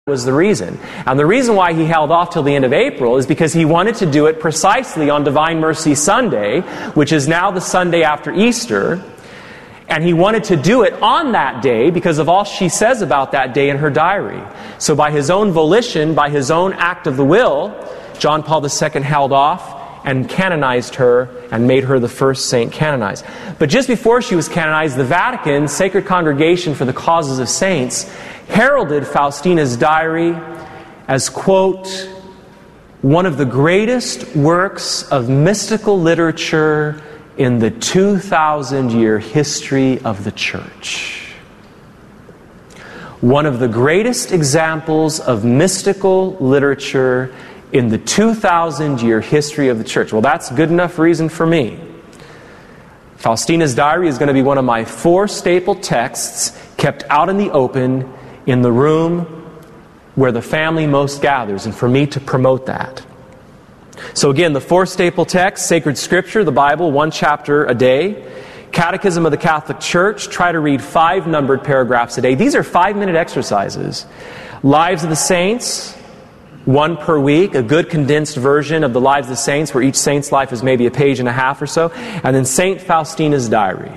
was the reason. And the reason why he held off till the end of April is because he wanted to do it precisely on Divine Mercy Sunday, which is now the Sunday after Easter. And he wanted to do it on that day because of all she says about that day in her diary. So by his own volition, by his own act of the will, John Paul II held off and canonized her and made her the first saint canonized. But just before she was canonized, the Vatican, Sacred Congregation for the Causes of Saints, heralded Faustina's diary as, quote, one of the greatest works of mystical literature in the 2,000-year history of the Church. One of the greatest examples of mystical literature in the 2,000-year history of the Church. Well, that's good enough reason for me. Faustina's diary is going to be one of my 4 staple texts kept out in the open in the room where the family most gathers, and for me to promote that. So again, the 4 staple texts: Sacred Scripture, the Bible, 1 chapter a day. Catechism of the Catholic Church, try to read 5 numbered paragraphs a day. These are 5-minute exercises. Lives of the Saints, 1 per week, a good condensed version of the Lives of the Saints, where each saint's life is maybe a page and a half or so. And then St. Faustina's diary.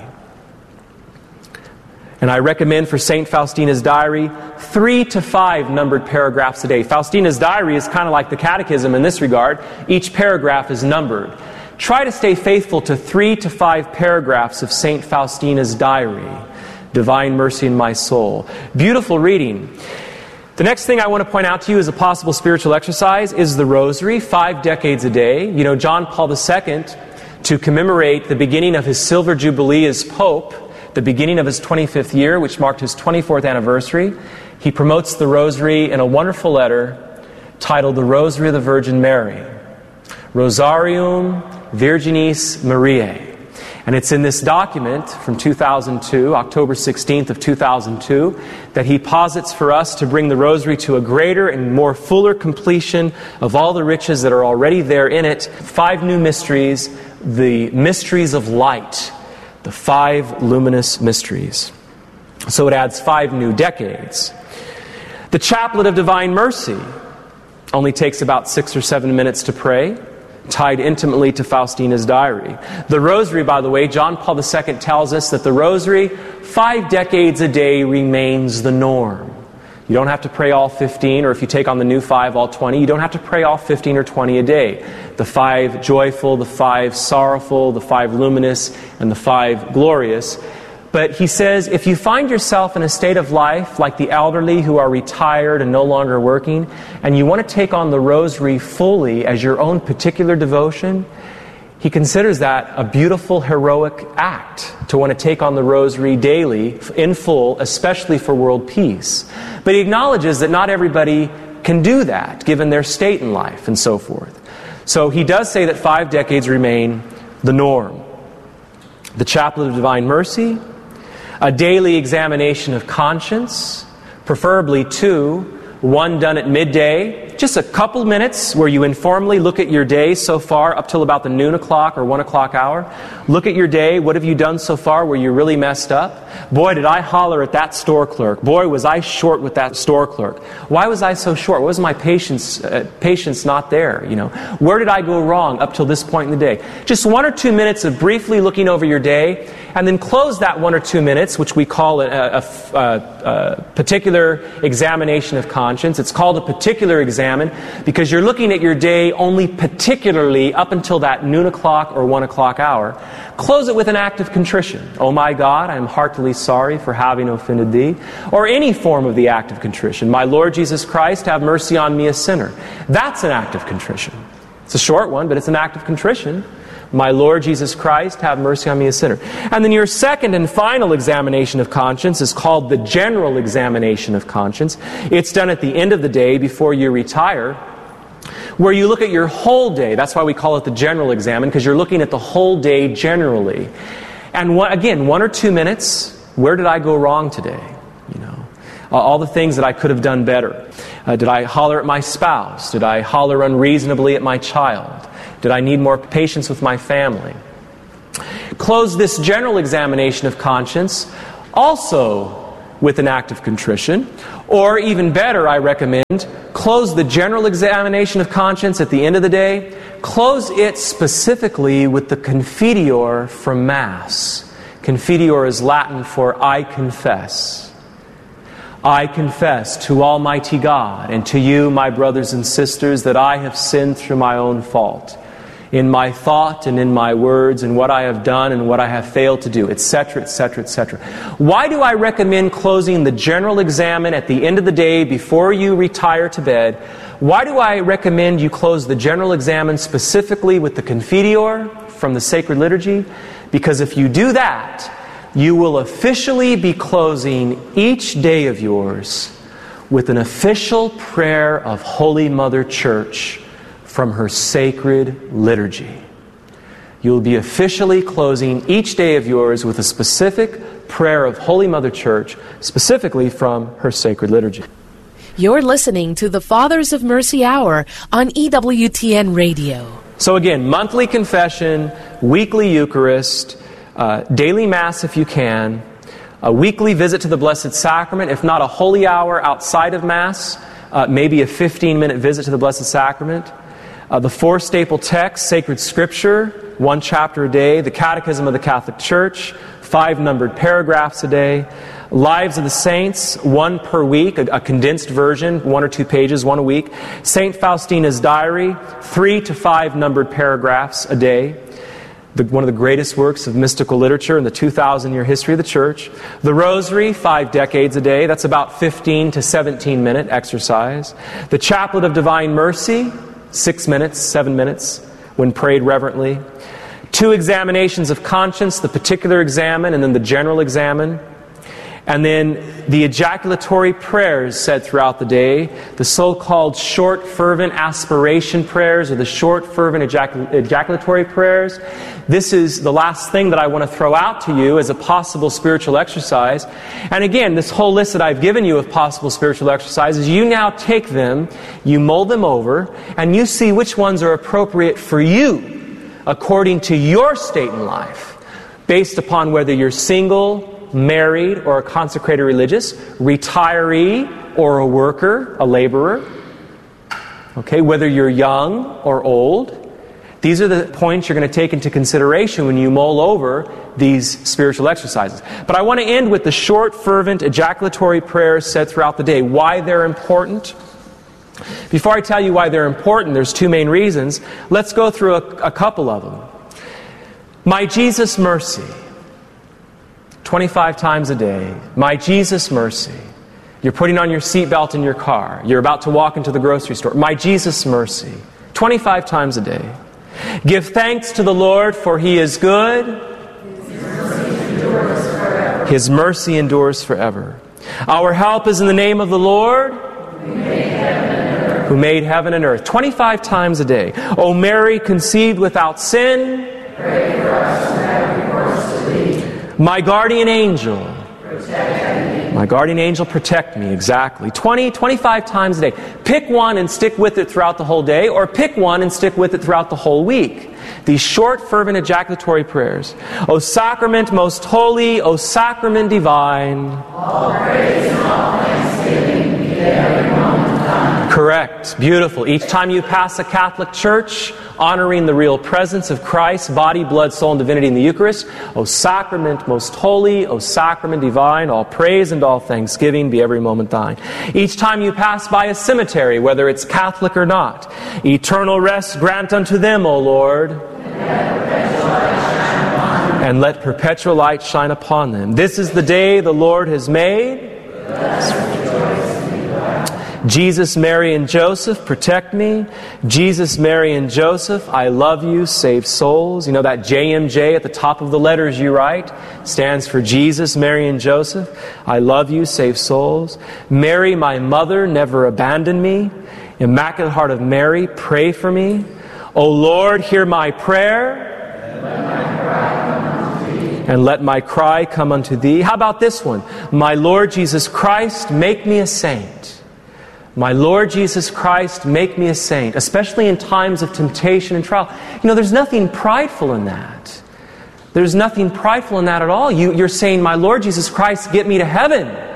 And I recommend for St. Faustina's diary 3 to 5 numbered paragraphs a day. Faustina's diary is kind of like the Catechism in this regard. Each paragraph is numbered. Try to stay faithful to 3 to 5 paragraphs of St. Faustina's diary. Divine Mercy in My Soul. Beautiful reading. The next thing I want to point out to you as a possible spiritual exercise is the Rosary, 5 decades a day. You know, John Paul II, to commemorate the beginning of his Silver Jubilee as Pope, the beginning of his 25th year, which marked his 24th anniversary, he promotes the Rosary in a wonderful letter titled The Rosary of the Virgin Mary. Rosarium Virginis Mariae. And it's in this document from 2002, October 16th of 2002, that he posits for us to bring the Rosary to a greater and more fuller completion of all the riches that are already there in it. 5 new mysteries, the mysteries of light, the 5 luminous mysteries. So it adds 5 new decades. The Chaplet of Divine Mercy only takes about 6 or 7 minutes to pray, tied intimately to Faustina's diary. The Rosary, by the way, John Paul II tells us that the Rosary, 5 decades a day, remains the norm. You don't have to pray all 15, or if you take on the new 5, all 20. You don't have to pray all 15 or 20 a day. The 5 joyful, the 5 sorrowful, the 5 luminous, and the 5 glorious. But he says, if you find yourself in a state of life like the elderly who are retired and no longer working, and you want to take on the Rosary fully as your own particular devotion, he considers that a beautiful, heroic act to want to take on the Rosary daily, in full, especially for world peace. But he acknowledges that not everybody can do that, given their state in life and so forth. So he does say that 5 decades remain the norm. The Chaplet of Divine Mercy, a daily examination of conscience, preferably 2, 1 done at midday, just a couple minutes where you informally look at your day so far up till about the noon o'clock or 1 o'clock hour. Look at your day. What have you done so far where you really messed up? Boy, did I holler at that store clerk. Boy, was I short with that store clerk. Why was I so short? Was my patience not there? You know, where did I go wrong up till this point in the day? Just 1 or 2 minutes of briefly looking over your day, and then close that 1 or 2 minutes, which we call a particular examination of conscience. It's called a particular examine because you're looking at your day only particularly up until that noon o'clock or 1 o'clock hour. Close it with an act of contrition. Oh my God, I am heartily sorry for having offended thee. Or any form of the act of contrition. My Lord Jesus Christ, have mercy on me, a sinner. That's an act of contrition. It's a short one, but it's an act of contrition. My Lord Jesus Christ, have mercy on me, a sinner. And then your second and final examination of conscience is called the general examination of conscience. It's done at the end of the day before you retire, where you look at your whole day. That's why we call it the general examine, because you're looking at the whole day generally. And again, 1 or 2 minutes, where did I go wrong today? You know, all the things that I could have done better. Did I holler at my spouse? Did I holler unreasonably at my child? Did I need more patience with my family? Close this general examination of conscience also with an act of contrition, Or even better, I recommend, close the general examination of conscience at the end of the day. Close it specifically with the Confiteor from Mass. Confiteor is Latin for I confess. I confess to Almighty God and to you, my brothers and sisters, that I have sinned through my own fault, in my thought and in my words, and what I have done and what I have failed to do, etc., etc., etc. Why do I recommend closing the general examen at the end of the day before you retire to bed? Why do I recommend you close the general examen specifically with the Confiteor from the Sacred Liturgy? Because if you do that, you will officially be closing each day of yours with an official prayer of Holy Mother Church from her sacred liturgy. You'll be officially closing each day of yours with a specific prayer of Holy Mother Church, specifically from her sacred liturgy. You're listening to the Fathers of Mercy Hour on EWTN Radio. So again, monthly confession, weekly Eucharist, daily Mass if you can, a weekly visit to the Blessed Sacrament, if not a holy hour outside of Mass, maybe a 15-minute visit to the Blessed Sacrament. The 4 staple texts, Sacred Scripture, 1 chapter a day, the Catechism of the Catholic Church, 5 numbered paragraphs a day, Lives of the Saints, 1 per week, a condensed version, 1 or 2 pages, 1 a week. St. Faustina's Diary, 3 to 5 numbered paragraphs a day. One of the greatest works of mystical literature in the 2,000-year history of the Church. The Rosary, 5 decades a day. That's about 15 to 17-minute exercise. The Chaplet of Divine Mercy, 6 minutes, 7 minutes, when prayed reverently. 2 examinations of conscience, the particular examen and then the general examen. And then the ejaculatory prayers said throughout the day, the so-called short fervent aspiration prayers or the short fervent ejaculatory prayers. This is the last thing that I want to throw out to you as a possible spiritual exercise. And again, this whole list that I've given you of possible spiritual exercises, you now take them, you mull them over, and you see which ones are appropriate for you according to your state in life, based upon whether you're single, married, or a consecrated religious, retiree, or a worker, a laborer. Okay, whether you're young or old. These are the points you're going to take into consideration when you mull over these spiritual exercises. But I want to end with the short, fervent, ejaculatory prayers said throughout the day. Why they're important? Before I tell you why they're important, there's 2 main reasons. Let's go through a couple of them. My Jesus, mercy. 25 times a day. My Jesus, mercy. You're putting on your seatbelt in your car. You're about to walk into the grocery store. My Jesus, mercy. 25 times a day. Give thanks to the Lord, for He is good. His mercy endures forever. Our help is in the name of the Lord, who made heaven and earth. 25 times a day. O Mary, conceived without sin, pray for us who have recourse to Thee. My guardian angel, protect me. My guardian angel, protect me. Exactly. 25 times a day. Pick one and stick with it throughout the whole day, or pick one and stick with it throughout the whole week. These short, fervent, ejaculatory prayers. O Sacrament most holy, O Sacrament divine. All praise and all thanksgiving be every moment thine. Correct. Beautiful. Each time you pass a Catholic church, honoring the real presence of Christ, body, blood, soul, and divinity in the Eucharist. O Sacrament most holy, O Sacrament divine, all praise and all thanksgiving be every moment thine. Each time you pass by a cemetery, whether it's Catholic or not, eternal rest grant unto them, O Lord, and let perpetual light shine upon them. This is the day the Lord has made. Jesus, Mary, and Joseph, protect me. Jesus, Mary, and Joseph, I love you, save souls. You know that JMJ at the top of the letters you write stands for Jesus, Mary, and Joseph. I love you, save souls. Mary, my mother, never abandon me. Immaculate Heart of Mary, pray for me. O Lord, hear my prayer. And let my cry come unto Thee. How about this one? My Lord Jesus Christ, make me a saint. My Lord Jesus Christ, make me a saint, especially in times of temptation and trial. You know, there's nothing prideful in that. There's nothing prideful in that at all. You're saying, my Lord Jesus Christ, get me to heaven.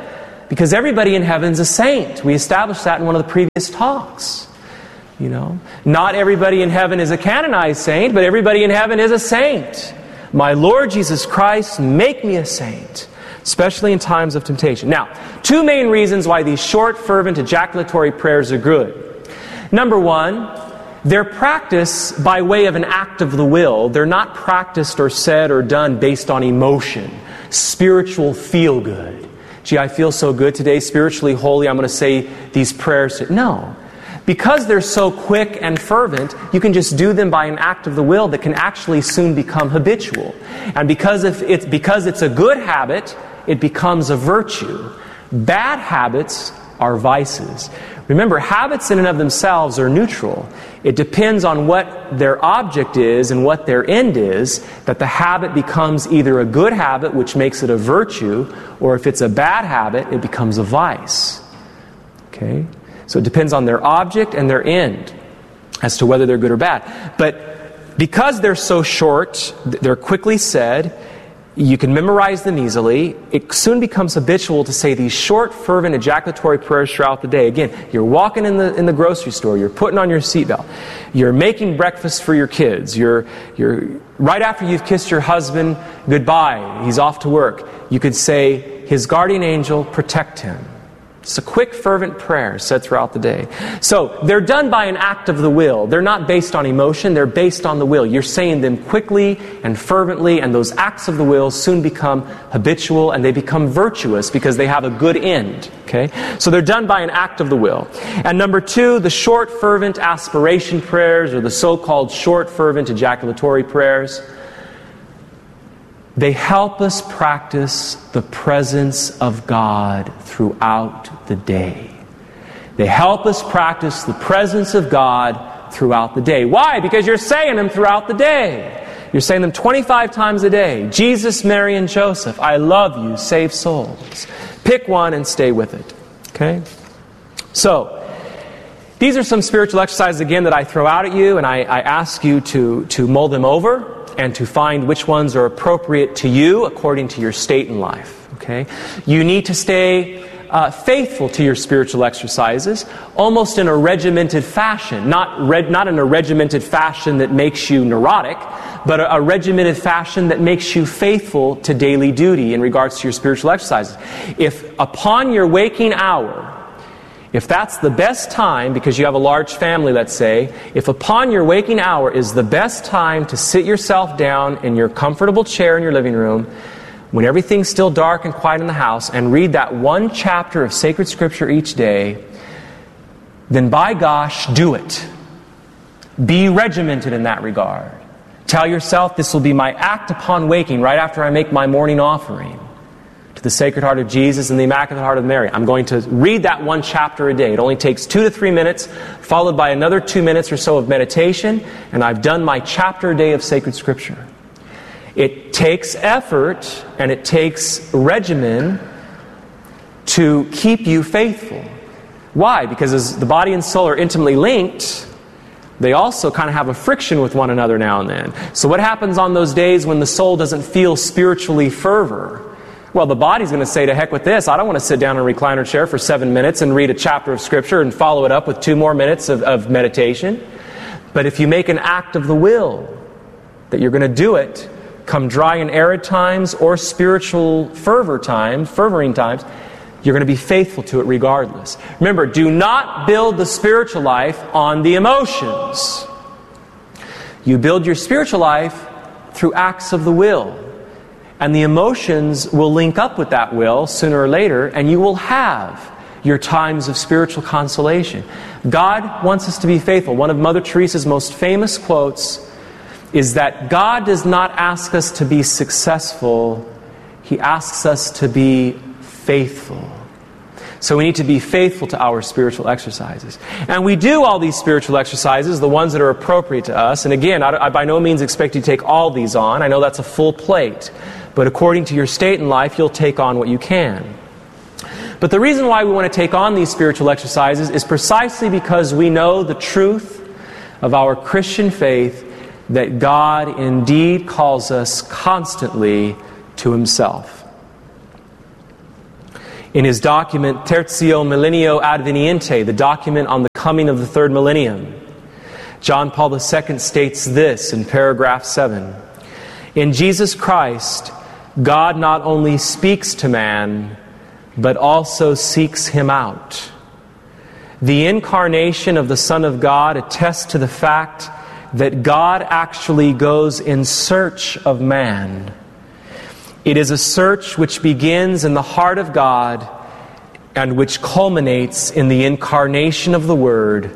Because everybody in heaven is a saint. We established that in one of the previous talks. Not everybody in heaven is a canonized saint, but everybody in heaven is a saint. My Lord Jesus Christ, make me a saint, especially in times of temptation. Now, two main reasons why these short, fervent, ejaculatory prayers are good. Number one, they're practiced by way of an act of the will. They're not practiced or said or done based on emotion, spiritual feel-good. Gee, I feel so good today, spiritually holy, I'm going to say these prayers. No. Because they're so quick and fervent, you can just do them by an act of the will that can actually soon become habitual. And because it's a good habit, it becomes a virtue. Bad habits are vices. Remember, habits in and of themselves are neutral. It depends on what their object is and what their end is, that the habit becomes either a good habit, which makes it a virtue, or if it's a bad habit, it becomes a vice. Okay? So it depends on their object and their end as to whether they're good or bad. But because they're so short, they're quickly said, you can memorize them easily, it soon becomes habitual to say these short, fervent, ejaculatory prayers throughout the day. Again, you're walking in the grocery store, you're putting on your seatbelt, you're making breakfast for your kids, you're right after you've kissed your husband goodbye, he's off to work, you could say, His guardian angel, protect him. It's a quick, fervent prayer said throughout the day. So, they're done by an act of the will. They're not based on emotion, they're based on the will. You're saying them quickly and fervently, and those acts of the will soon become habitual, and they become virtuous because they have a good end. Okay? So they're done by an act of the will. And number two, the short, fervent aspiration prayers, or the so-called short, fervent ejaculatory prayers, they help us practice the presence of God throughout the day. They help us practice the presence of God throughout the day. Why? Because you're saying them throughout the day. You're saying them 25 times a day. Jesus, Mary, and Joseph, I love you, save souls. Pick one and stay with it. Okay? So, these are some spiritual exercises, again, that I throw out at you, and I ask you to mull them over and to find which ones are appropriate to you according to your state in life. Okay? You need to stay faithful to your spiritual exercises, almost in a regimented fashion. Not in a regimented fashion that makes you neurotic, but a regimented fashion that makes you faithful to daily duty in regards to your spiritual exercises. If upon your waking hour, if that's the best time, because you have a large family, let's say, if upon your waking hour is the best time to sit yourself down in your comfortable chair in your living room, when everything's still dark and quiet in the house, and read that one chapter of sacred scripture each day, then by gosh, do it. Be regimented in that regard. Tell yourself, this will be my act upon waking, right after I make my morning offering to the Sacred Heart of Jesus and the Immaculate Heart of Mary. I'm going to read that one chapter a day. It only takes 2 to 3 minutes, followed by another 2 minutes or so of meditation, and I've done my chapter a day of sacred scripture. It takes effort and it takes regimen to keep you faithful. Why? Because as the body and soul are intimately linked, they also kind of have a friction with one another now and then. So what happens on those days when the soul doesn't feel spiritually fervor? Well, the body's going to say, to heck with this. I don't want to sit down in a recliner chair for 7 minutes and read a chapter of Scripture and follow it up with 2 more minutes of meditation. But if you make an act of the will that you're going to do it, come dry and arid times or spiritual fervoring times, you're going to be faithful to it regardless. Remember, do not build the spiritual life on the emotions. You build your spiritual life through acts of the will. And the emotions will link up with that will sooner or later, and you will have your times of spiritual consolation. God wants us to be faithful. One of Mother Teresa's most famous quotes is that God does not ask us to be successful, He asks us to be faithful. So we need to be faithful to our spiritual exercises. And we do all these spiritual exercises, the ones that are appropriate to us. And again, I by no means expect you to take all these on. I know that's a full plate. But according to your state in life, you'll take on what you can. But the reason why we want to take on these spiritual exercises is precisely because we know the truth of our Christian faith, that God indeed calls us constantly to Himself. In his document, Tertio Millennio Adveniente, the document on the coming of the third millennium, John Paul II states this in paragraph 7. In Jesus Christ, God not only speaks to man, but also seeks him out. The incarnation of the Son of God attests to the fact that God actually goes in search of man. It is a search which begins in the heart of God and which culminates in the incarnation of the Word,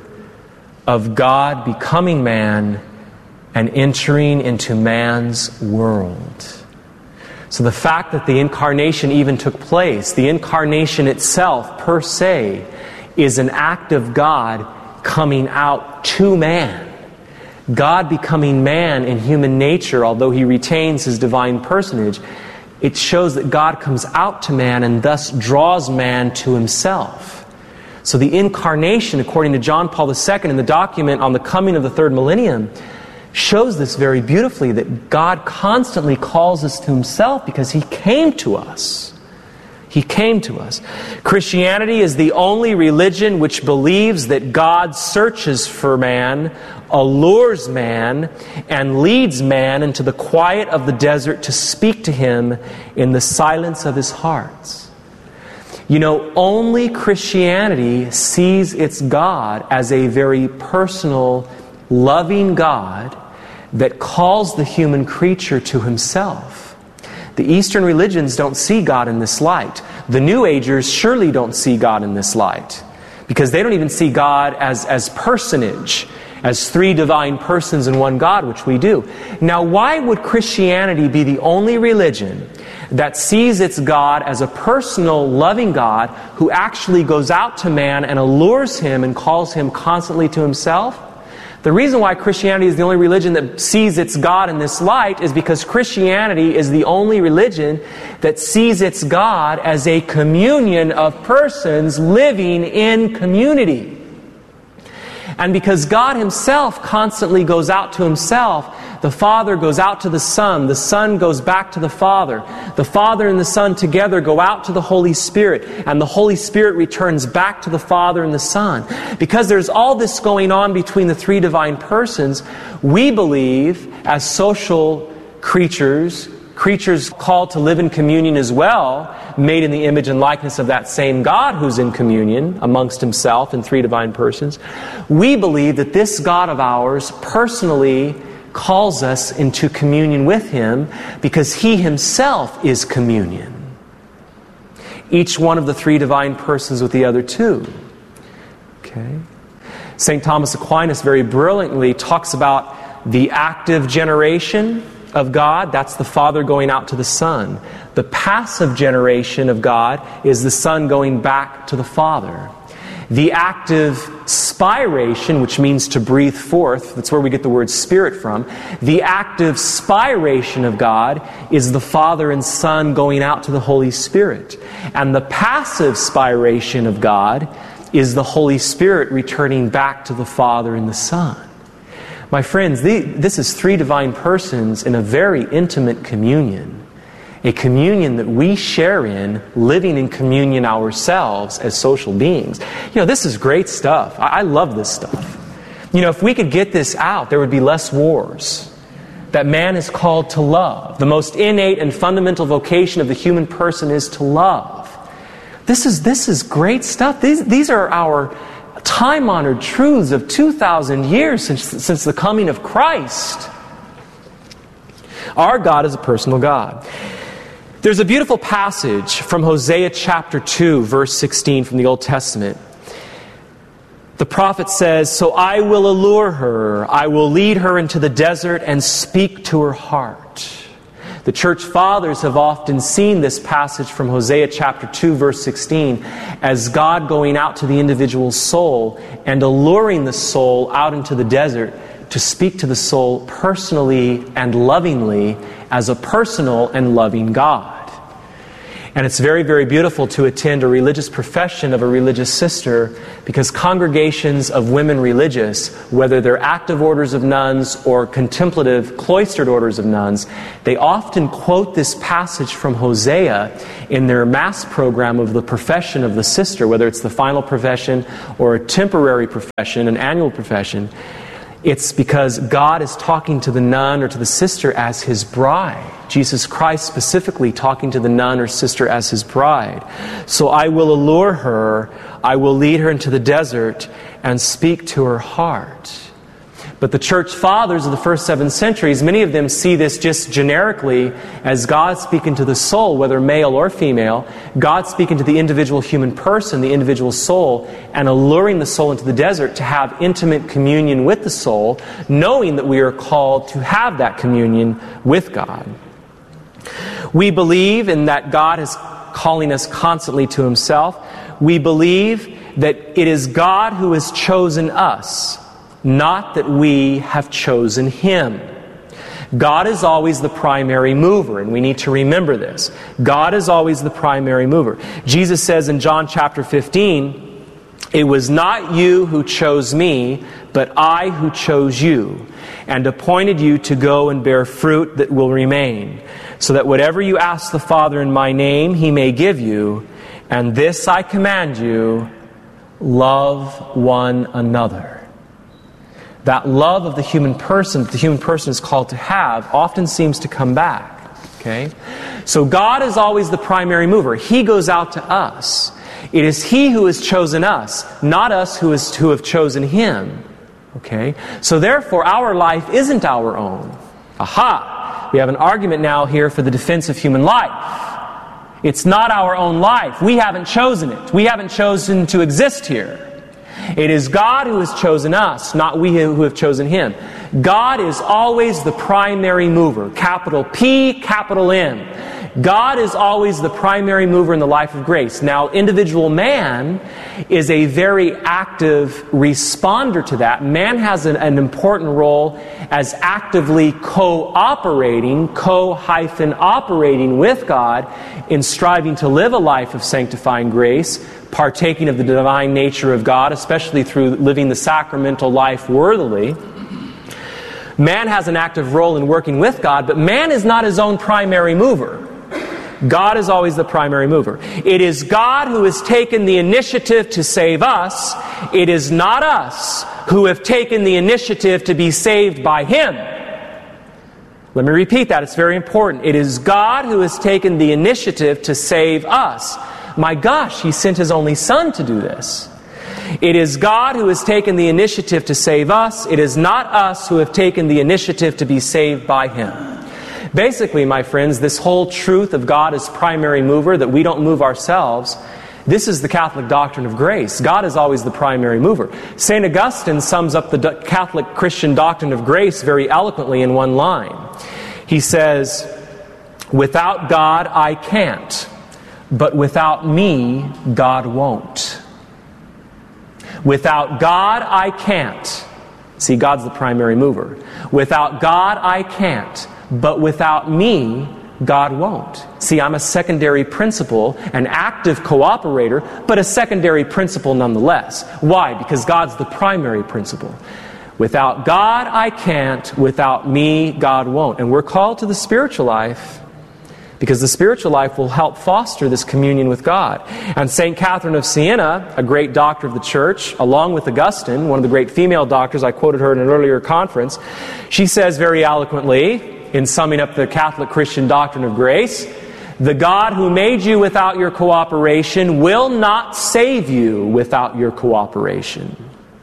of God becoming man and entering into man's world. So the fact that the incarnation even took place, the incarnation itself per se, is an act of God coming out to man. God becoming man in human nature, although he retains his divine personage, it shows that God comes out to man and thus draws man to himself. So the incarnation, according to John Paul II in the document on the coming of the third millennium, shows this very beautifully, that God constantly calls us to himself because he came to us. He came to us. Christianity is the only religion which believes that God searches for man, allures man, and leads man into the quiet of the desert to speak to him in the silence of his heart. You know, only Christianity sees its God as a very personal, loving God that calls the human creature to himself. The Eastern religions don't see God in this light. The New Agers surely don't see God in this light, because they don't even see God as personage, as three divine persons in one God, which we do. Now, why would Christianity be the only religion that sees its God as a personal, loving God who actually goes out to man and allures him and calls him constantly to himself? The reason why Christianity is the only religion that sees its God in this light is because Christianity is the only religion that sees its God as a communion of persons living in community. And because God himself constantly goes out to himself, the Father goes out to the Son goes back to the Father and the Son together go out to the Holy Spirit, and the Holy Spirit returns back to the Father and the Son. Because there's all this going on between the three divine persons, we believe, as social creatures called to live in communion as well, made in the image and likeness of that same God who's in communion amongst himself in three divine persons, we believe that this God of ours personally calls us into communion with him because he himself is communion. Each one of the three divine persons with the other two. Okay. St. Thomas Aquinas very brilliantly talks about the active generation of God. That's the Father going out to the Son. The passive generation of God is the Son going back to the Father. The active spiration, which means to breathe forth, that's where we get the word spirit from. The active spiration of God is the Father and Son going out to the Holy Spirit. And the passive spiration of God is the Holy Spirit returning back to the Father and the Son. My friends, this is three divine persons in a very intimate communion. A communion that we share in, living in communion ourselves as social beings. You know, this is great stuff. I love this stuff. You know, if we could get this out, there would be less wars. That man is called to love. The most innate and fundamental vocation of the human person is to love. This is great stuff. These are our time-honored truths of 2,000 years since the coming of Christ. Our God is a personal God. There's a beautiful passage from Hosea chapter 2, verse 16 from the Old Testament. The prophet says, "So I will allure her, I will lead her into the desert and speak to her heart." The church fathers have often seen this passage from Hosea chapter 2, verse 16 as God going out to the individual soul and alluring the soul out into the desert to speak to the soul personally and lovingly as a personal and loving God. And it's very, very beautiful to attend a religious profession of a religious sister, because congregations of women religious, whether they're active orders of nuns or contemplative cloistered orders of nuns, they often quote this passage from Hosea in their Mass program of the profession of the sister, whether it's the final profession or a temporary profession, an annual profession. It's because God is talking to the nun or to the sister as His bride. Jesus Christ specifically talking to the nun or sister as His bride. So I will allure her, I will lead her into the desert and speak to her heart. But the church fathers of the first 7 centuries, many of them see this just generically as God speaking to the soul, whether male or female, God speaking to the individual human person, the individual soul, and alluring the soul into the desert to have intimate communion with the soul, knowing that we are called to have that communion with God. We believe in that God is calling us constantly to Himself. We believe that it is God who has chosen us, not that we have chosen Him. God is always the primary mover, and we need to remember this. God is always the primary mover. Jesus says in John chapter 15, "It was not you who chose me, but I who chose you, and appointed you to go and bear fruit that will remain, so that whatever you ask the Father in my name, He may give you. And this I command you, love one another." That love of the human person that the human person is called to have often seems to come back. Okay? So God is always the primary mover. He goes out to us. It is He who has chosen us, not us who have chosen Him. Okay? So therefore, our life isn't our own. Aha! We have an argument now here for the defense of human life. It's not our own life. We haven't chosen it. We haven't chosen to exist here. It is God who has chosen us, not we who have chosen Him. God is always the primary mover. Capital P, capital M. God is always the primary mover in the life of grace. Now, individual man is a very active responder to that. Man has an important role as actively cooperating, co-operating with God in striving to live a life of sanctifying grace, partaking of the divine nature of God, especially through living the sacramental life worthily. Man has an active role in working with God, but man is not his own primary mover. God is always the primary mover. It is God who has taken the initiative to save us. It is not us who have taken the initiative to be saved by Him. Let me repeat that. It's very important. It is God who has taken the initiative to save us. My gosh, He sent His only Son to do this. It is God who has taken the initiative to save us. It is not us who have taken the initiative to be saved by Him. Basically, my friends, this whole truth of God as primary mover, that we don't move ourselves, this is the Catholic doctrine of grace. God is always the primary mover. St. Augustine sums up the Catholic Christian doctrine of grace very eloquently in one line. He says, "Without God I can't, but without me God won't." Without God I can't. See, God's the primary mover. Without God I can't, but without me, God won't. See, I'm a secondary principle, an active cooperator, but a secondary principle nonetheless. Why? Because God's the primary principle. Without God, I can't. Without me, God won't. And we're called to the spiritual life because the spiritual life will help foster this communion with God. And St. Catherine of Siena, a great doctor of the Church, along with Augustine, one of the great female doctors, I quoted her in an earlier conference, she says very eloquently, in summing up the Catholic Christian doctrine of grace, "The God who made you without your cooperation will not save you without your cooperation."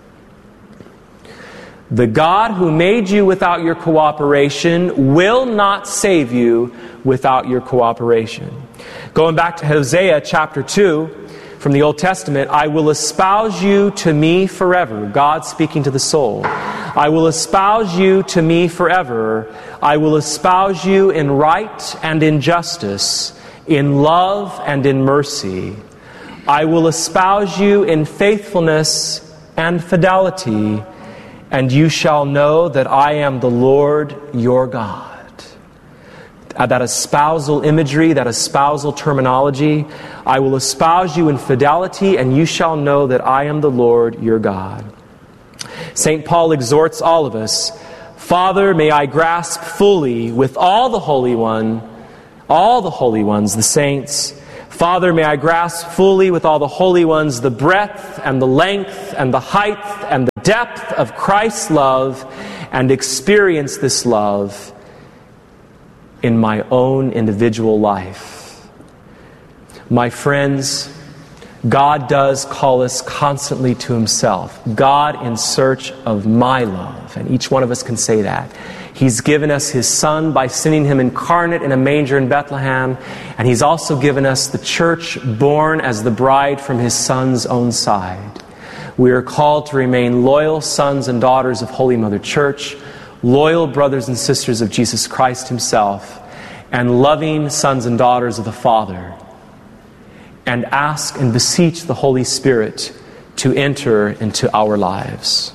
The God who made you without your cooperation will not save you without your cooperation. Going back to Hosea chapter 2, from the Old Testament, "I will espouse you to me forever." God speaking to the soul. "I will espouse you to me forever. I will espouse you in right and in justice, in love and in mercy. I will espouse you in faithfulness and fidelity, and you shall know that I am the Lord your God." that espousal imagery, that espousal terminology. I will espouse you in fidelity, and you shall know that I am the Lord your God. St. Paul exhorts all of us, Father, may I grasp fully with all the holy ones, the saints. Father, may I grasp fully with all the holy ones the breadth and the length and the height and the depth of Christ's love, and experience this love in my own individual life. My friends, God does call us constantly to Himself. God in search of my love. And each one of us can say that. He's given us His Son by sending Him incarnate in a manger in Bethlehem. And He's also given us the church born as the bride from His Son's own side. We are called to remain loyal sons and daughters of Holy Mother Church, loyal brothers and sisters of Jesus Christ Himself, and loving sons and daughters of the Father. And ask and beseech the Holy Spirit to enter into our lives.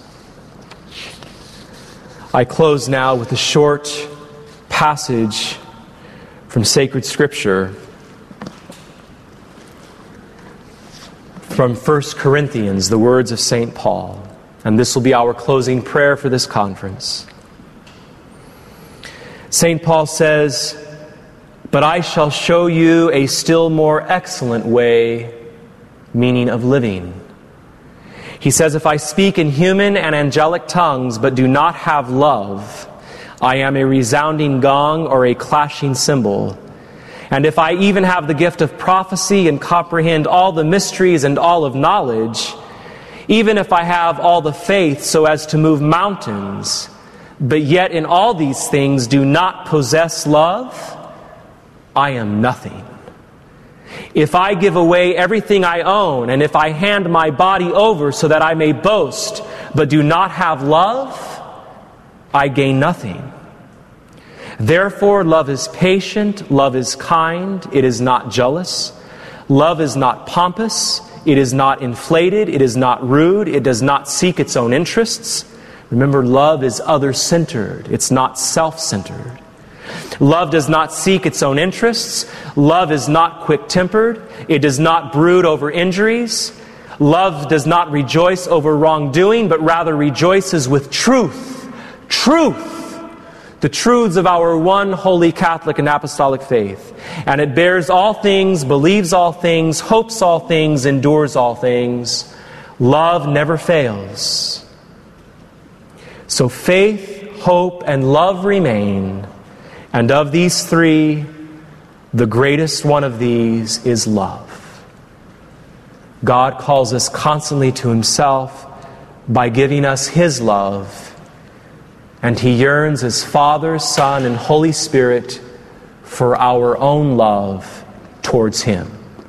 I close now with a short passage from sacred Scripture from 1 Corinthians, the words of St. Paul. And this will be our closing prayer for this conference. St. Paul says, "But I shall show you a still more excellent way," meaning of living. He says, "If I speak in human and angelic tongues, but do not have love, I am a resounding gong or a clashing cymbal. And if I even have the gift of prophecy and comprehend all the mysteries and all of knowledge, even if I have all the faith so as to move mountains, but yet in all these things do not possess love, I am nothing. If I give away everything I own, and if I hand my body over so that I may boast, but do not have love, I gain nothing. Therefore, love is patient, love is kind, it is not jealous. Love is not pompous, it is not inflated, it is not rude, it does not seek its own interests. Remember, love is other-centered, it's not self-centered. Love does not seek its own interests. Love is not quick-tempered. It does not brood over injuries. Love does not rejoice over wrongdoing, but rather rejoices with truth. Truth! The truths of our one holy Catholic and Apostolic faith. And it bears all things, believes all things, hopes all things, endures all things. Love never fails. So faith, hope, and love remain. And of these three, the greatest one of these is love. God calls us constantly to Himself by giving us His love. And He yearns as Father, Son, and Holy Spirit for our own love towards Him.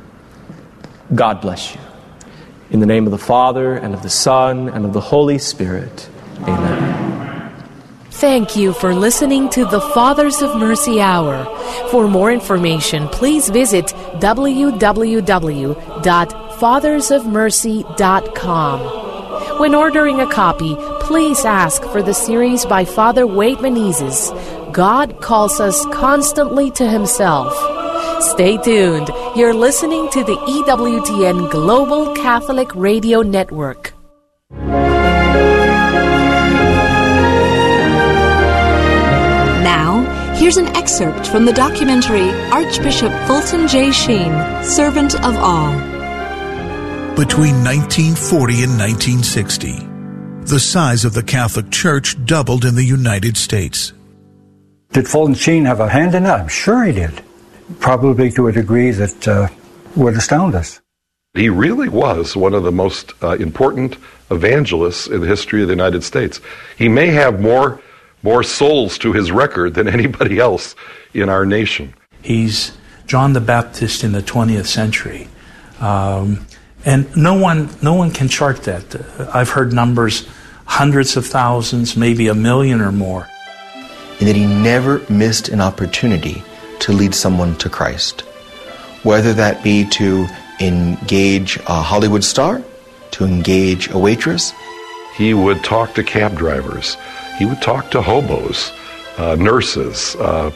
God bless you. In the name of the Father, and of the Son, and of the Holy Spirit. Amen. Thank you for listening to the Fathers of Mercy Hour. For more information, please visit www.fathersofmercy.com. When ordering a copy, please ask for the series by Father Wade Menezes, God Calls Us Constantly to Himself. Stay tuned. You're listening to the EWTN Global Catholic Radio Network. Here's an excerpt from the documentary Archbishop Fulton J. Sheen, Servant of All. Between 1940 and 1960, the size of the Catholic Church doubled in the United States. Did Fulton Sheen have a hand in that? I'm sure he did. Probably to a degree that would astound us. He really was one of the most important evangelists in the history of the United States. He may have more souls to his record than anybody else in our nation. He's John the Baptist in the 20th century. And no one can chart that. I've heard numbers, hundreds of thousands, maybe 1 million or more. And that he never missed an opportunity to lead someone to Christ. Whether that be to engage a Hollywood star, to engage a waitress. He would talk to cab drivers. He would talk to hobos, nurses,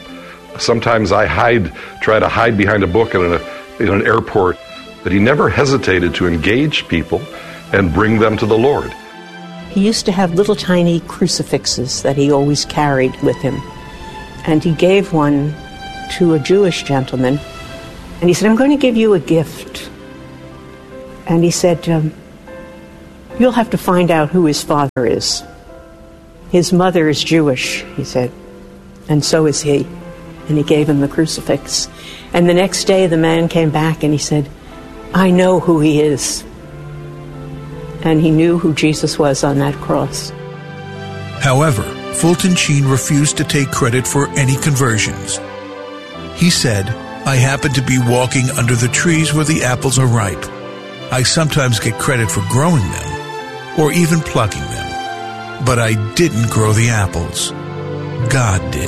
Sometimes I try to hide behind a book in an airport. But he never hesitated to engage people and bring them to the Lord. He used to have little tiny crucifixes that he always carried with him. And he gave one to a Jewish gentleman. And he said, I'm going to give you a gift. And he said, you'll have to find out who his father is. His mother is Jewish, he said, and so is he. And he gave him the crucifix. And the next day the man came back and he said, I know who he is. And he knew who Jesus was on that cross. However, Fulton Sheen refused to take credit for any conversions. He said, I happen to be walking under the trees where the apples are ripe. I sometimes get credit for growing them, or even plucking them. But I didn't grow the apples. God did.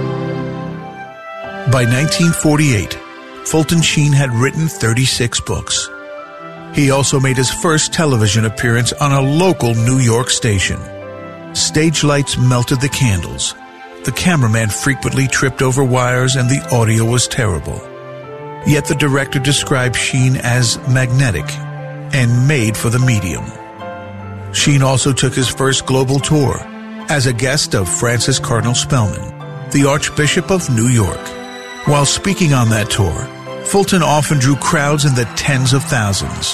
By 1948, Fulton Sheen had written 36 books. He also made his first television appearance on a local New York station. Stage lights melted the candles. The cameraman frequently tripped over wires and the audio was terrible. Yet the director described Sheen as magnetic and made for the medium. Sheen also took his first global tour as a guest of Francis Cardinal Spellman, the Archbishop of New York. While speaking on that tour, Fulton often drew crowds in the tens of thousands.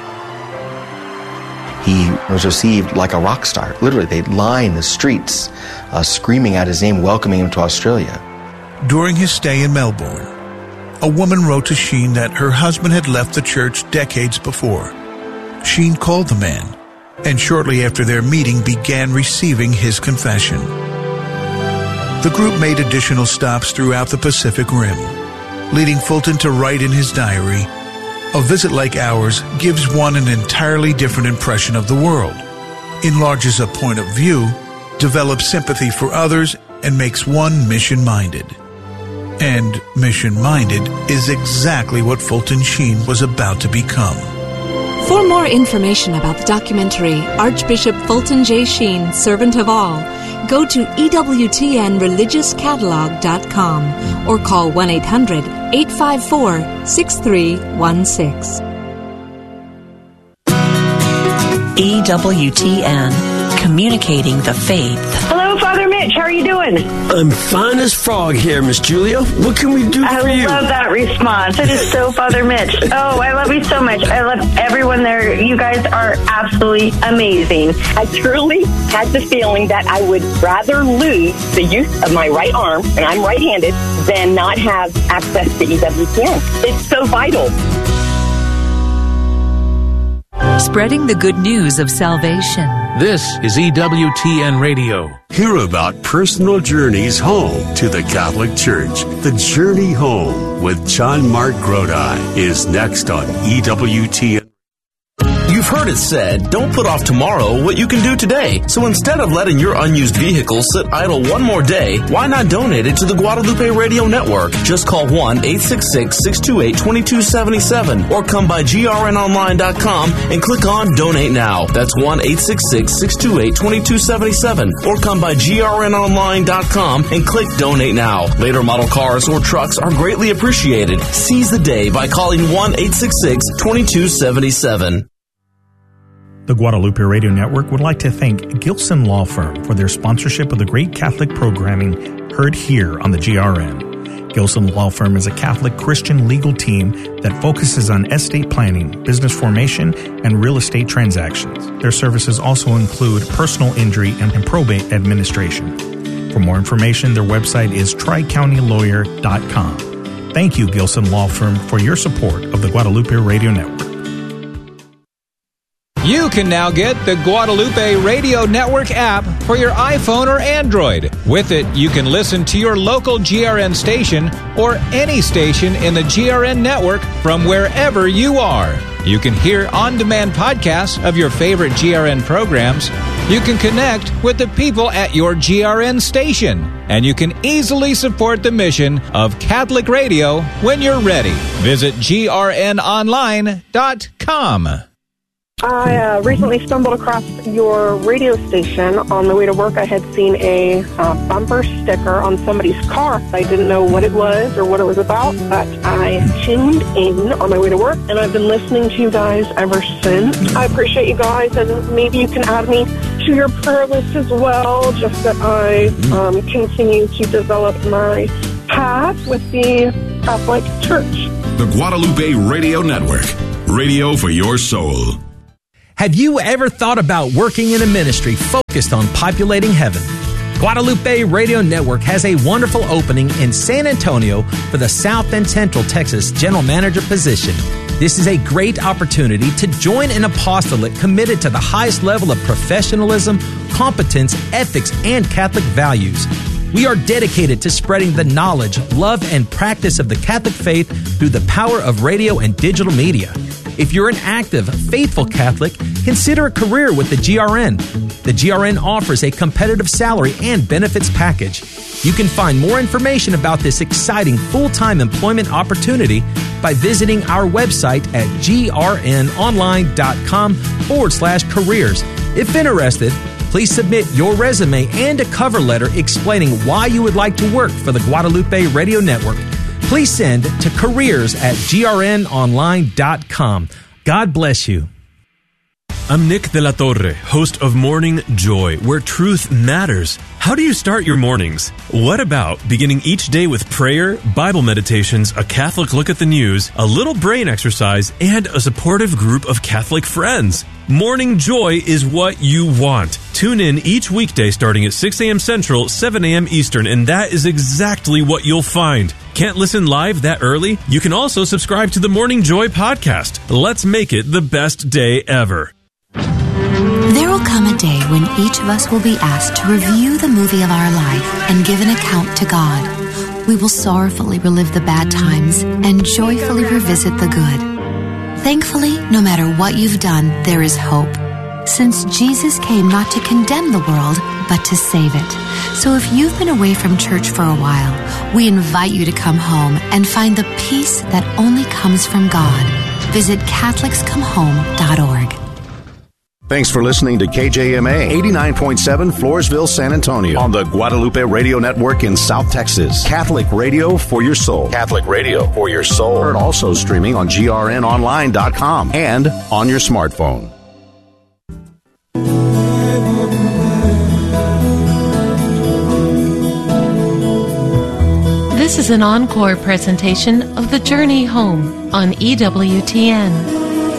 He was received like a rock star. Literally, they'd line the streets screaming out his name, welcoming him to Australia. During his stay in Melbourne, a woman wrote to Sheen that her husband had left the church decades before. Sheen called the man, and shortly after their meeting began receiving his confession. The group made additional stops throughout the Pacific Rim, leading Fulton to write in his diary, a visit like ours gives one an entirely different impression of the world, enlarges a point of view, develops sympathy for others, and makes one mission-minded. And mission-minded is exactly what Fulton Sheen was about to become. For more information about the documentary Archbishop Fulton J. Sheen, Servant of All, go to EWTNReligiousCatalog.com or call 1-800-854-6316. EWTN, communicating the faith. Hello, Father Mitch. How are you doing? I'm fine as frog here, Miss Julia. What can we do for you? I love that response. It is so Father Mitch. Oh, I love you so much. I love everyone there. You guys are absolutely amazing. I truly had the feeling that I would rather lose the use of my right arm, and I'm right-handed, than not have access to EWTN. It's so vital. Spreading the good news of salvation. This is EWTN Radio. Hear about personal journeys home to the Catholic Church. The Journey Home with John Mark Grodi is next on EWTN. You've heard it said, don't put off tomorrow what you can do today. So instead of letting your unused vehicle sit idle one more day, why not donate it to the Guadalupe Radio Network? Just call 1-866-628-2277 or come by grnonline.com and click on Donate Now. That's 1-866-628-2277 or come by grnonline.com and click Donate Now. Later model cars or trucks are greatly appreciated. Seize the day by calling 1-866-2277. The Guadalupe Radio Network would like to thank Gilson Law Firm for their sponsorship of the great Catholic programming heard here on the GRN. Gilson Law Firm is a Catholic Christian legal team that focuses on estate planning, business formation, and real estate transactions. Their services also include personal injury and probate administration. For more information, their website is tricountylawyer.com. Thank you, Gilson Law Firm, for your support of the Guadalupe Radio Network. You can now get the Guadalupe Radio Network app for your iPhone or Android. With it, you can listen to your local GRN station or any station in the GRN network from wherever you are. You can hear on-demand podcasts of your favorite GRN programs. You can connect with the people at your GRN station. And you can easily support the mission of Catholic Radio when you're ready. Visit grnonline.com. I recently stumbled across your radio station. On the way to work, I had seen a bumper sticker on somebody's car. I didn't know what it was or what it was about, but I tuned in on my way to work, and I've been listening to you guys ever since. I appreciate you guys, and maybe you can add me to your prayer list as well, just that I continue to develop my path with the Catholic Church. The Guadalupe Radio Network. Radio for your soul. Have you ever thought about working in a ministry focused on populating heaven? Guadalupe Radio Network has a wonderful opening in San Antonio for the South and Central Texas General Manager position. This is a great opportunity to join an apostolate committed to the highest level of professionalism, competence, ethics, and Catholic values. We are dedicated to spreading the knowledge, love, and practice of the Catholic faith through the power of radio and digital media. If you're an active, faithful Catholic, consider a career with the GRN. The GRN offers a competitive salary and benefits package. You can find more information about this exciting full-time employment opportunity by visiting our website at grnonline.com/careers. If interested, please submit your resume and a cover letter explaining why you would like to work for the Guadalupe Radio Network. Please send to careers@grnonline.com. God bless you. I'm Nick De La Torre, host of Morning Joy, where truth matters. How do you start your mornings? What about beginning each day with prayer, Bible meditations, a Catholic look at the news, a little brain exercise, and a supportive group of Catholic friends? Morning Joy is what you want. Tune in each weekday starting at 6 a.m. Central, 7 a.m. Eastern, and that is exactly what you'll find. Can't listen live that early? You can also subscribe to the Morning Joy podcast. Let's make it the best day ever. There will come a day when each of us will be asked to review the movie of our life and give an account to God. We will sorrowfully relive the bad times and joyfully revisit the good. Thankfully, no matter what you've done, there is hope. Since Jesus came not to condemn the world, but to save it. So if you've been away from church for a while, we invite you to come home and find the peace that only comes from God. Visit CatholicsComeHome.org. Thanks for listening to KJMA 89.7 Floresville, San Antonio on the Guadalupe Radio Network in South Texas. Catholic radio for your soul. Catholic radio for your soul. Heard also streaming on grnonline.com and on your smartphone. This is an encore presentation of The Journey Home on EWTN.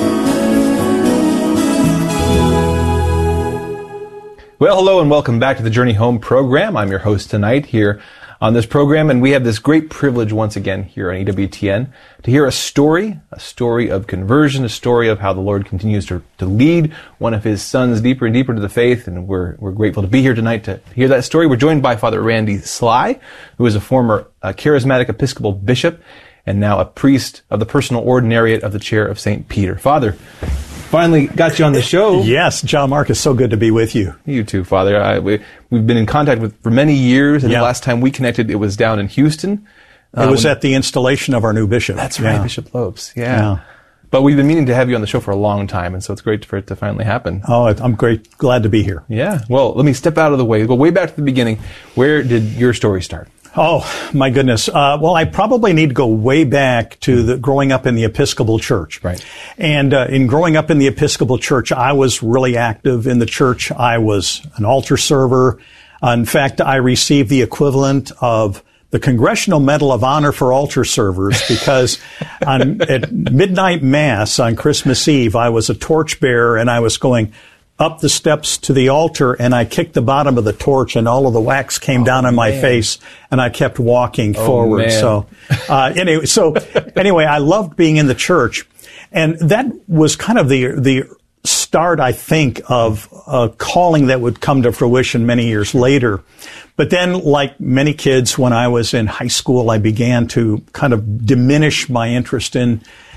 Well, hello and welcome back to the Journey Home program. I'm your host tonight here on this program, and we have this great privilege once again here on EWTN to hear a story of conversion, a story of how the Lord continues to lead one of His sons deeper and deeper to the faith, and we're grateful to be here tonight to hear that story. We're joined by Father Randy Sly, who is a former charismatic Episcopal bishop and now a priest of the Personal Ordinariate of the Chair of St. Peter. Father, finally got you on the show. Yes, John Mark, it's so good to be with you. You too, Father. We've been in contact for many years, and the last time we connected, it was down in Houston. It was at the installation of our new bishop. That's right, Bishop Lopes. Yeah. But we've been meaning to have you on the show for a long time, and so it's great for it to finally happen. Oh, I'm glad to be here. Yeah. Well, let me step out of the way. Go way back to the beginning. Where did your story start? Oh, my goodness. Well, I probably need to go way back to growing up in the Episcopal Church. Right. And in growing up in the Episcopal Church, I was really active in the church. I was an altar server. In fact, I received the equivalent of the Congressional Medal of Honor for altar servers because at midnight mass on Christmas Eve, I was a torchbearer and I was going up the steps to the altar, and I kicked the bottom of the torch, and all of the wax came down on my face, and I kept walking forward. So, anyway, I loved being in the church, and that was kind of the start, I think, of a calling that would come to fruition many years later. But then, like many kids, when I was in high school, I began to kind of diminish my interest in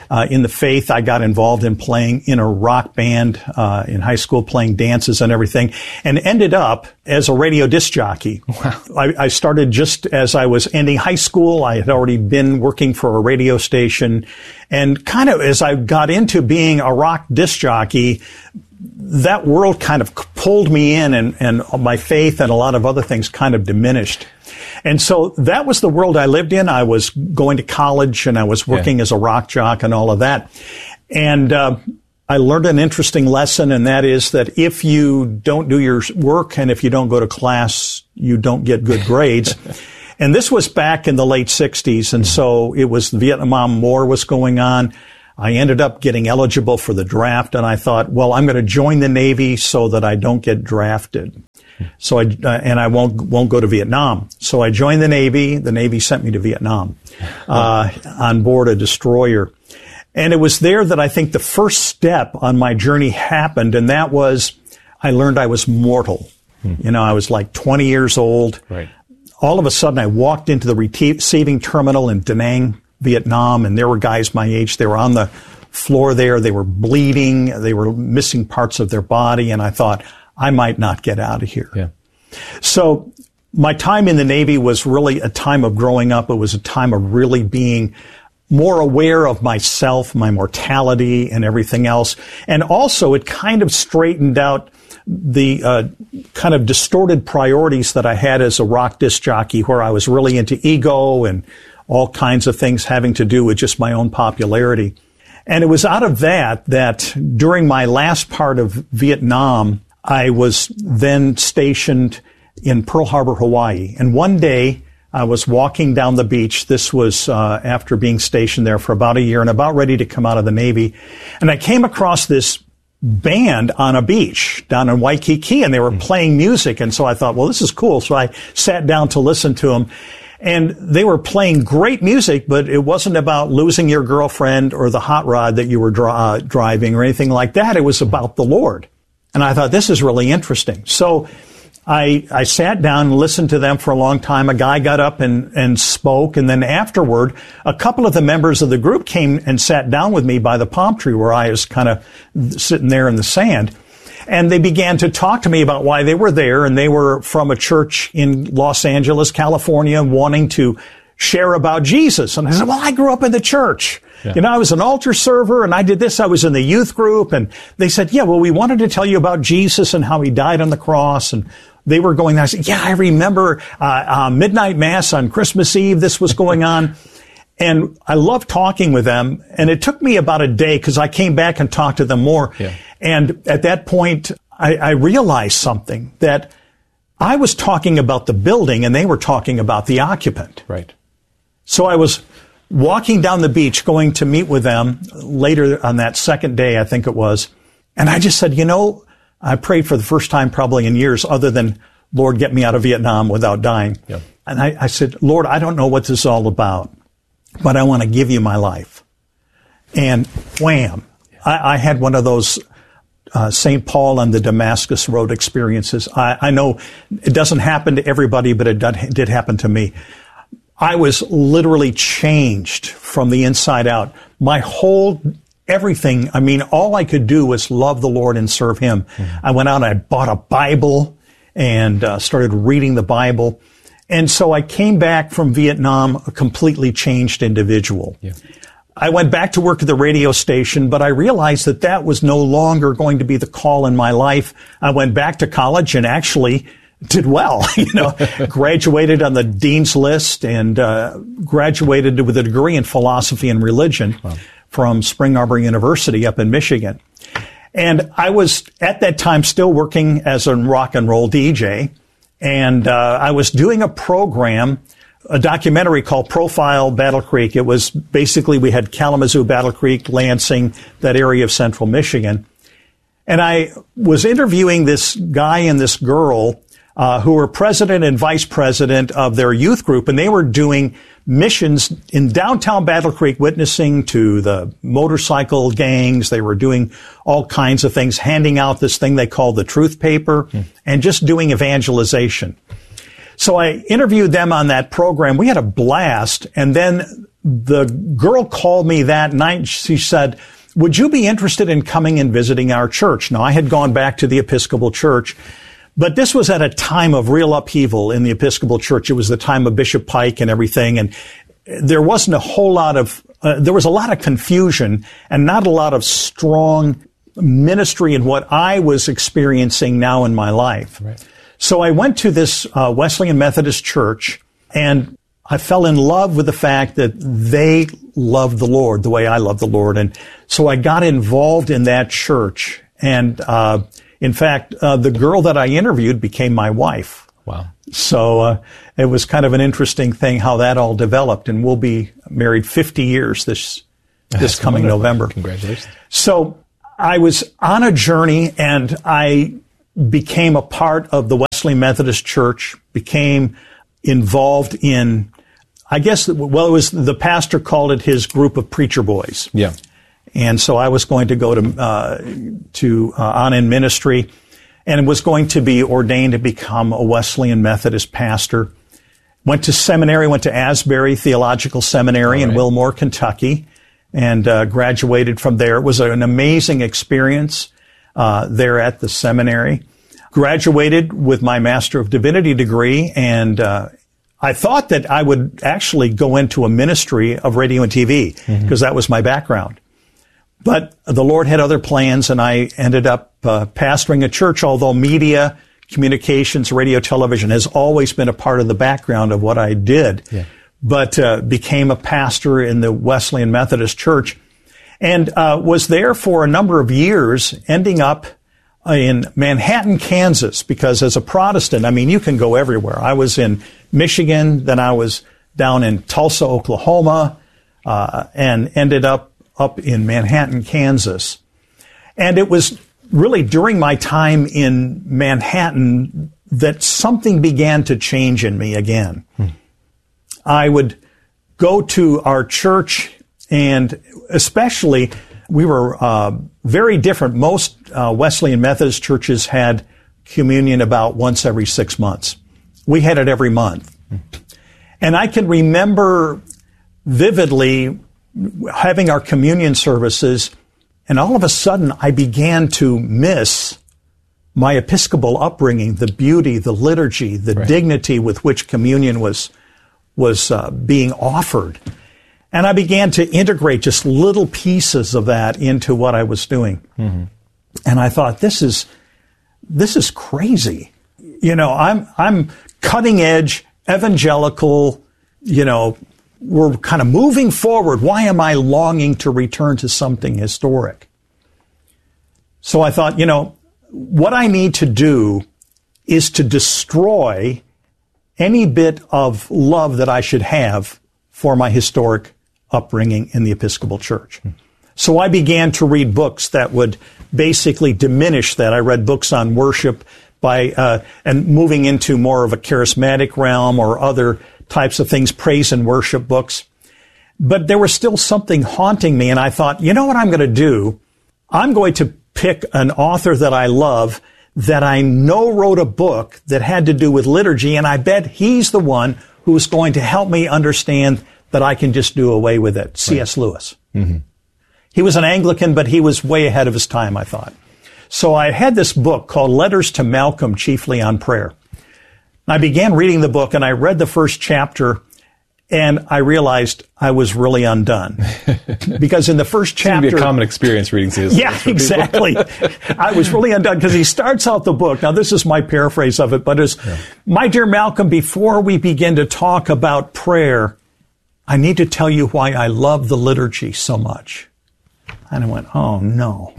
in the faith. I got involved in playing in a rock band in high school, playing dances and everything, and ended up as a radio disc jockey. Wow. I started just as I was ending high school. I had already been working for a radio station, and kind of as I got into being a rock disc jockey, that world kind of pulled me in, and my faith and a lot of other things kind of diminished. And so that was the world I lived in. I was going to college and I was working as a rock jock and all of that. And I learned an interesting lesson, and that is that if you don't do your work and if you don't go to class, you don't get good grades. And this was back in the late 60s, and so it was the Vietnam War was going on. I ended up getting eligible for the draft, and I thought, well, I'm going to join the Navy so that I don't get drafted. So I won't go to Vietnam. So I joined the Navy. The Navy sent me to Vietnam, on board a destroyer. And it was there that I think the first step on my journey happened, and that was I learned I was mortal. You know, I was like 20 years old. Right. All of a sudden, I walked into the receiving terminal in Da Nang, Vietnam, and there were guys my age. They were on the floor there. They were bleeding. They were missing parts of their body, and I thought, I might not get out of here. Yeah. So my time in the Navy was really a time of growing up. It was a time of really being more aware of myself, my mortality, and everything else. And also, it kind of straightened out the kind of distorted priorities that I had as a rock disc jockey, where I was really into ego and all kinds of things having to do with just my own popularity. And it was out of that during my last part of Vietnam, I was then stationed in Pearl Harbor, Hawaii. And one day, I was walking down the beach. This was after being stationed there for about a year and about ready to come out of the Navy. And I came across this band on a beach down in Waikiki, and they were playing music. And so I thought, well, this is cool. So I sat down to listen to them. And they were playing great music, but it wasn't about losing your girlfriend or the hot rod that you were driving or anything like that. It was about the Lord. And I thought, this is really interesting. So I sat down and listened to them for a long time. A guy got up and spoke. And then afterward, a couple of the members of the group came and sat down with me by the palm tree where I was kind of sitting there in the sand. And they began to talk to me about why they were there. And they were from a church in Los Angeles, California, wanting to share about Jesus. And I said, well, I grew up in the church. Yeah. You know, I was an altar server and I did this. I was in the youth group. And they said, yeah, well, we wanted to tell you about Jesus and how he died on the cross. And they were going there. I said, yeah, I remember midnight mass on Christmas Eve. This was going on. And I loved talking with them. And it took me about a day because I came back and talked to them more. Yeah. And at that point, I realized something, that I was talking about the building and they were talking about the occupant. Right. So I was walking down the beach going to meet with them later on that second day, I think it was. And I just said, you know, I prayed for the first time probably in years other than, Lord, get me out of Vietnam without dying. Yeah. And I said, Lord, I don't know what this is all about, but I want to give you my life. And wham, I had one of those St. Paul and the Damascus Road experiences. I know it doesn't happen to everybody, but it did happen to me. I was literally changed from the inside out. My whole everything, I mean, all I could do was love the Lord and serve him. Mm-hmm. I went out and I bought a Bible and started reading the Bible. And so I came back from Vietnam a completely changed individual. Yeah. I went back to work at the radio station, but I realized that that was no longer going to be the call in my life. I went back to college and actually did well, graduated on the dean's list and graduated with a degree in philosophy and religion from Spring Arbor University up in Michigan. And I was at that time still working as a rock and roll DJ. And I was doing a program, a documentary called Profile Battle Creek. It was basically, we had Kalamazoo, Battle Creek, Lansing, that area of central Michigan. And I was interviewing this guy and this girl who were president and vice president of their youth group, and they were doing missions in downtown Battle Creek, witnessing to the motorcycle gangs. They were doing all kinds of things, handing out this thing they called the truth paper, and just doing evangelization. So I interviewed them on that program. We had a blast, and then the girl called me that night. She said, would you be interested in coming and visiting our church? Now, I had gone back to the Episcopal Church, but this was at a time of real upheaval in the Episcopal Church. It was the time of Bishop Pike and everything, and there wasn't a whole lot of, there was a lot of confusion and not a lot of strong ministry in what I was experiencing now in my life. Right. So I went to this Wesleyan Methodist church, and I fell in love with the fact that they loved the Lord the way I love the Lord. And so I got involved in that church. And in fact, the girl that I interviewed became my wife. Wow. So it was kind of an interesting thing how that all developed. And we'll be married 50 years this coming wonderful. November. Congratulations. So I was on a journey, and I became a part of the Wesleyan Methodist Church, became involved in, I guess, well, it was, the pastor called it his group of preacher boys. Yeah. And so I was going to go to on in ministry, and was going to be ordained to become a Wesleyan Methodist pastor. Went to seminary, went to Asbury Theological Seminary in Wilmore, Kentucky, and graduated from there. It was an amazing experience there at the seminary. Graduated with my Master of Divinity degree, and I thought that I would actually go into a ministry of radio and TV, because that was my background. But the Lord had other plans, and I ended up pastoring a church, although media, communications, radio, television has always been a part of the background of what I did. Yeah. But became a pastor in the Wesleyan Methodist Church, and was there for a number of years, ending up in Manhattan, Kansas, because as a Protestant, I mean, you can go everywhere. I was in Michigan, then I was down in Tulsa, Oklahoma, and ended up in Manhattan, Kansas. And it was really during my time in Manhattan that something began to change in me again. I would go to our church, and especially, we were very different. Most Wesleyan Methodist churches had communion about once every 6 months. We had it every month. And I can remember vividly having our communion services, and all of a sudden I began to miss my Episcopal upbringing, the beauty, the liturgy, the dignity with which communion was being offered. And I began to integrate just little pieces of that into what I was doing. And I thought, this is crazy. You know, I'm cutting edge, evangelical, you know, we're kind of moving forward. Why am I longing to return to something historic? So I thought, you know, what I need to do is to destroy any bit of love that I should have for my historic upbringing in the Episcopal Church. So I began to read books that would basically diminish that. I read books on worship and moving into more of a charismatic realm or other types of things, praise and worship books. But there was still something haunting me, and I thought, you know what I'm going to do? I'm going to pick an author that I love, that I know wrote a book that had to do with liturgy, and I bet he's the one who's going to help me understand that I can just do away with it. C.S. Lewis. He was an Anglican, but he was way ahead of his time, I thought. So I had this book called Letters to Malcolm, Chiefly on Prayer. I began reading the book, and I read the first chapter, and I realized I was really undone. Because in the first chapter... It would be a common experience reading C.S. Lewis. Yeah, exactly. I was really undone, because he starts out the book. Now, this is my paraphrase of it, but it's, my dear Malcolm, before we begin to talk about prayer, I need to tell you why I love the liturgy so much. And I went, oh, no.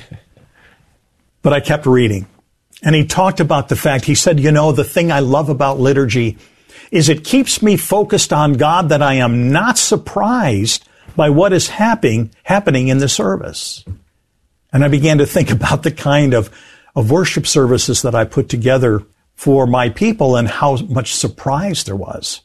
But I kept reading. And he talked about the fact, he said, you know, the thing I love about liturgy is it keeps me focused on God, that I am not surprised by what is happening in the service. And I began to think about the kind of worship services that I put together for my people and how much surprise there was.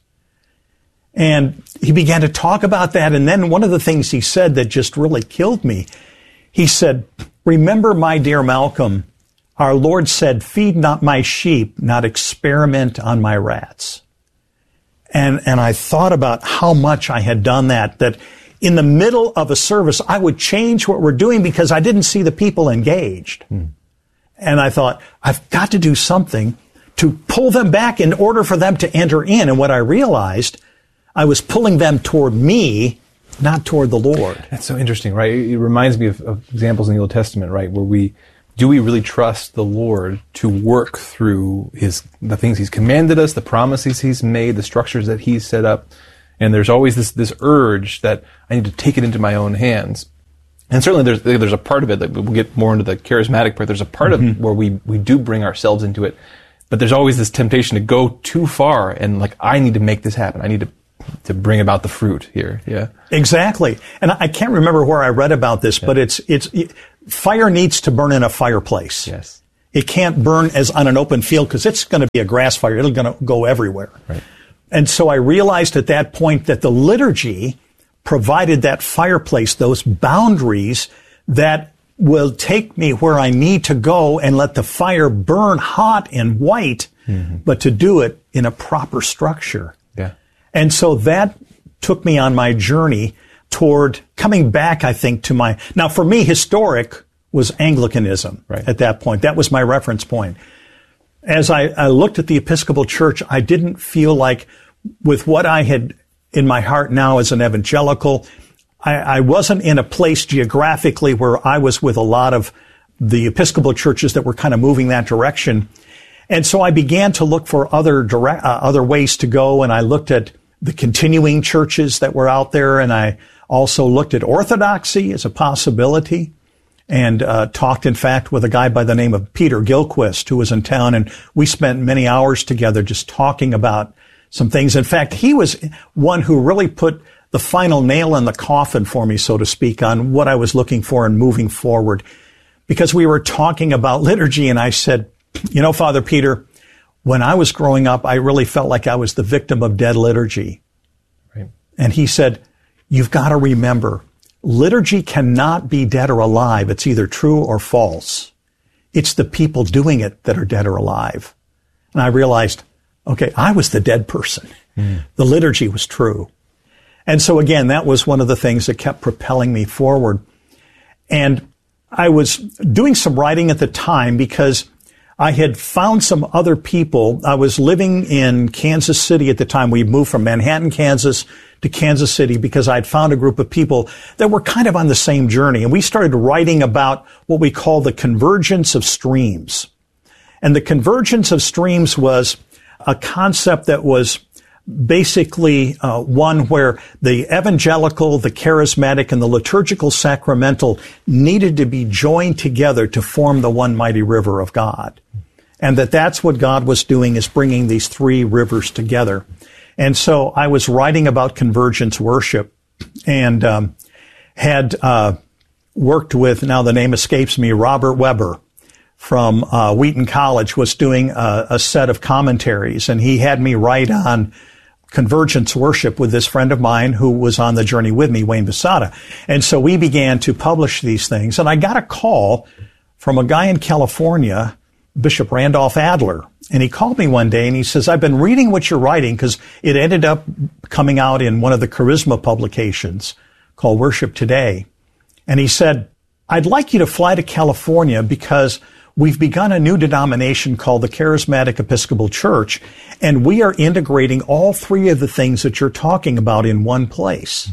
And he began to talk about that. And then one of the things he said that just really killed me, he said, remember, my dear Malcolm, our Lord said, feed not my sheep, not experiment on my rats. And I thought about how much I had done that in the middle of a service, I would change what we're doing because I didn't see the people engaged. And I thought, I've got to do something to pull them back in order for them to enter in. And what I realized, I was pulling them toward me, not toward the Lord. That's so interesting, right? It reminds me of examples in the Old Testament, right, where we really trust the Lord to work through the things He's commanded us, the promises He's made, the structures that He's set up? And there's always this urge that I need to take it into my own hands. And certainly there's a part of it that we'll get more into the charismatic part. There's a part of it where we do bring ourselves into it. But there's always this temptation to go too far and I need to make this happen. I need to bring about the fruit here. Yeah. Exactly. And I can't remember where I read about this, but it's fire needs to burn in a fireplace. Yes. It can't burn as on an open field because it's going to be a grass fire. It's going to go everywhere. Right. And so I realized at that point that the liturgy provided that fireplace, those boundaries that will take me where I need to go and let the fire burn hot and white, but to do it in a proper structure. Yeah. And so that took me on my journey toward coming back, I think, now for me, historic was Anglicanism at that point. That was my reference point. As I looked at the Episcopal Church, I didn't feel like with what I had in my heart now as an evangelical, I wasn't in a place geographically where I was with a lot of the Episcopal churches that were kind of moving that direction. And so I began to look for other ways to go, and I looked at the continuing churches that were out there, and I also looked at orthodoxy as a possibility, and talked, in fact, with a guy by the name of Peter Gilquist, who was in town, and we spent many hours together just talking about some things. In fact, he was one who really put the final nail in the coffin for me, so to speak, on what I was looking for and moving forward. Because we were talking about liturgy, and I said, Father Peter, when I was growing up, I really felt like I was the victim of dead liturgy. Right. And he said, you've got to remember, liturgy cannot be dead or alive. It's either true or false. It's the people doing it that are dead or alive. And I realized, okay, I was the dead person. The liturgy was true. And so again, that was one of the things that kept propelling me forward. And I was doing some writing at the time because I had found some other people. I was living in Kansas City at the time. We moved from Manhattan, Kansas to Kansas City because I'd found a group of people that were kind of on the same journey. And we started writing about what we call the convergence of streams. And the convergence of streams was a concept that was basically one where the evangelical, the charismatic, and the liturgical sacramental needed to be joined together to form the one mighty river of God. And that's what God was doing, is bringing these three rivers together. And so I was writing about convergence worship and had worked with, now the name escapes me, Robert Weber from Wheaton College was doing a set of commentaries, and he had me write on convergence worship with this friend of mine who was on the journey with me, Wayne Basada. And so we began to publish these things. And I got a call from a guy in California, Bishop Randolph Adler. And he called me one day and he says, I've been reading what you're writing, because it ended up coming out in one of the Charisma publications called Worship Today. And he said, I'd like you to fly to California because we've begun a new denomination called the Charismatic Episcopal Church, and we are integrating all three of the things that you're talking about in one place.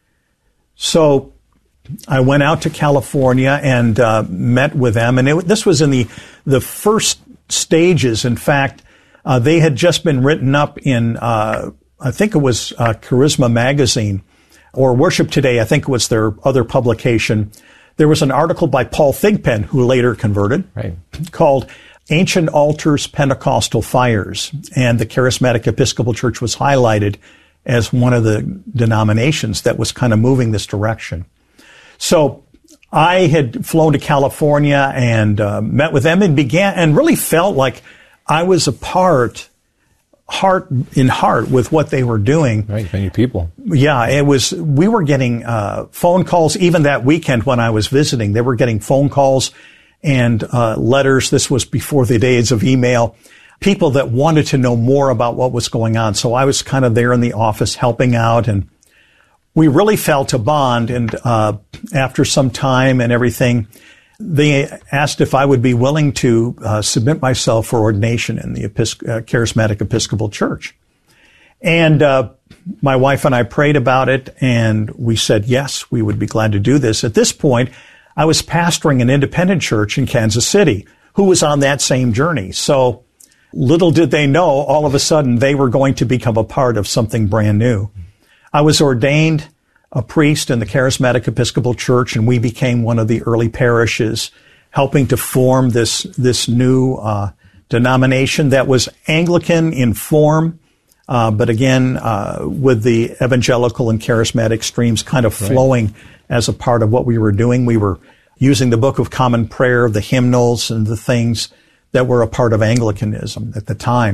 So I went out to California and met with them, and this was in the first stages. In fact, they had just been written up in, I think it was Charisma Magazine, or Worship Today, I think it was their other publication. There was an article by Paul Thigpen, who later converted, called Ancient Altars, Pentecostal Fires. And the Charismatic Episcopal Church was highlighted as one of the denominations that was kind of moving this direction. So I had flown to California and met with them and really felt like I was a part, heart in heart, with what they were doing. Right, many people. Yeah, it was. We were getting phone calls even that weekend when I was visiting. They were getting phone calls and letters. This was before the days of email. people that wanted to know more about what was going on. So I was kind of there in the office helping out, and we really felt a bond. And after some time and everything, they asked if I would be willing to submit myself for ordination in the Charismatic Episcopal Church. And my wife and I prayed about it, and we said, yes, we would be glad to do this. At this point, I was pastoring an independent church in Kansas City who was on that same journey. So little did they know, all of a sudden, they were going to become a part of something brand new. I was ordained a priest in the Charismatic Episcopal Church, and we became one of the early parishes, helping to form this new denomination that was Anglican in form, but again, with the evangelical and charismatic streams kind of flowing as a part of what we were doing. We were using the Book of Common Prayer, the hymnals, and the things that were a part of Anglicanism at the time.